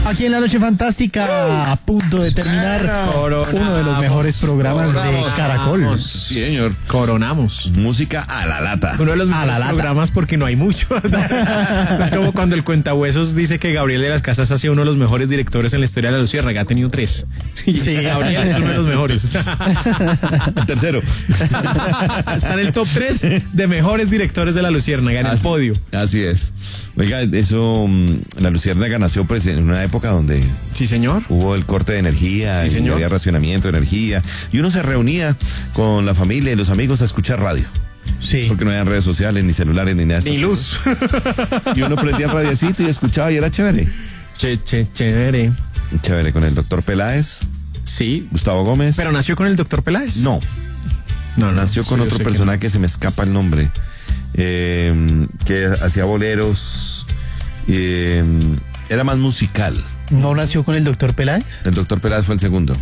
Aquí en La Noche Fantástica, a punto de terminar uno de los mejores programas de Caracol. Sí, señor. Coronamos. Música a la lata. Uno de los mejores programas porque no hay mucho. Es como cuando el Cuentahuesos dice que Gabriel de las Casas ha sido uno de los mejores directores en la historia de La Luciérnaga. Ha tenido 3. Y Sí. Gabriel es uno de los mejores. El tercero. Está en el top 3 de mejores directores de La Luciérnaga, en el podio. Así es. Oiga, eso, La Luciérnaga nació pues en una época donde Sí, señor. hubo el corte de energía, Sí, y señor. había racionamiento de energía, y uno se reunía con la familia y los amigos a escuchar radio. Sí. Porque no había redes sociales, ni celulares, ni nada de Ni estas luz. cosas. Y uno prendía el radiocito y escuchaba y era chévere. Chévere. Chévere, con el doctor Peláez, Sí. Gustavo Gómez. ¿Pero nació con el doctor Peláez? No, No, nació con sí, yo otro sé que personaje que se me escapa el nombre, que hacía boleros, era más musical. ¿No nació con el doctor Peláez? El doctor Peláez fue el segundo.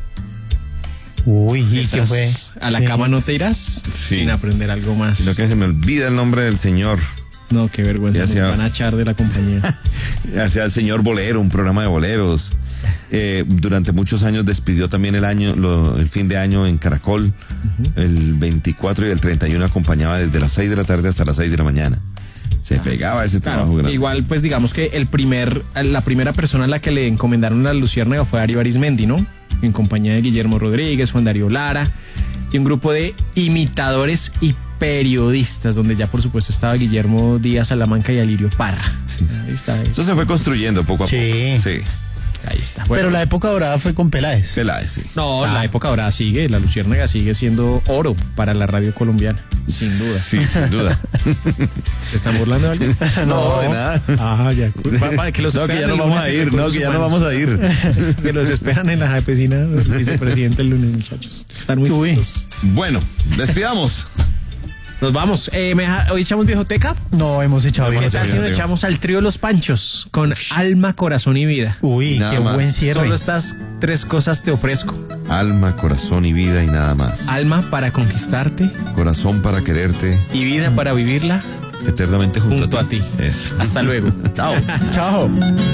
Uy, no. ¿y qué fue? ¿A la Sí. cama no te irás? Sin aprender algo más. Sino que se me olvida el nombre del señor. No, qué vergüenza. Ya Nos sea- van a echar de la compañía. Hacía el señor Bolero, un programa de boleros. Durante muchos años despidió también el fin de año en Caracol. El 24 y el 31 acompañaba desde las 6 de la tarde hasta las 6 de la mañana. Se pegaba ese trabajo Claro, grande. igual, pues digamos que la primera persona a la que le encomendaron La Luciérnaga fue Darío Arismendi, ¿no? En compañía de Guillermo Rodríguez, Juan Darío Lara y un grupo de imitadores y periodistas, donde ya por supuesto estaba Guillermo Díaz Salamanca y Alirio Parra. Ahí está. Eso se fue construyendo poco a Sí. poco. Sí. Ahí está. Pero Bueno, la época dorada fue con Peláez. Peláez, sí. no, la época ahora sigue, La Luciérnaga sigue siendo oro para la radio colombiana, sin duda. Sí, sin duda. ¿Se están burlando de algo? No, de nada. Ah, ya. Que los No, que esperan ya el no vamos lunes a en ir, no, Recursos que ya no Humanos. vamos a ir. Que los esperan en la piscina del vicepresidente el lunes, muchachos. Están muy Uy. chistosos. Bueno, despidamos. Nos vamos. ¿Hoy echamos viejoteca? No, hemos echado ¿Qué bien. tal si nos Diego. echamos al trío Los Panchos con Alma, Corazón y Vida? Uy, Nada qué más. buen cierre. Solo estas 3 cosas te ofrezco. Alma, corazón y vida y nada más. Alma para conquistarte Corazón para quererte y vida para vivirla eternamente junto junto a ti. Eso. Hasta luego. Chao. Chao.